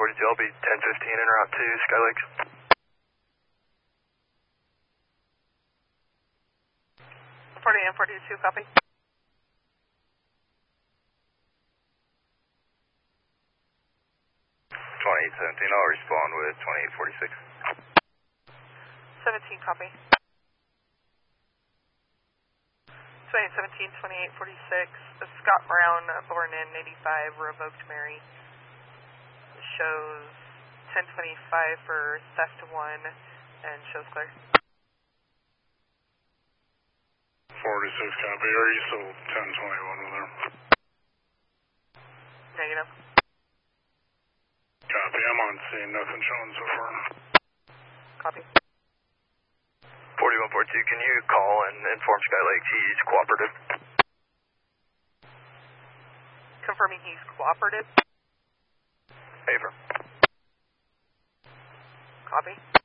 4142, I'll be 1015 en route to Sky Lakes. 40 and 42, copy. 2817, I'll respond with 2846. 17, copy. 2817, 2846. Scott Brown, born in 85, revoked Mary. Shows 1025 for theft 1 and shows clear. 46, copy. Are you still 1021 with her? Negative. Copy. I'm on scene. Nothing showing so far. Copy. 4142, can you call and inform Sky Lakes he's cooperative? Confirming he's cooperative. Favor. Copy.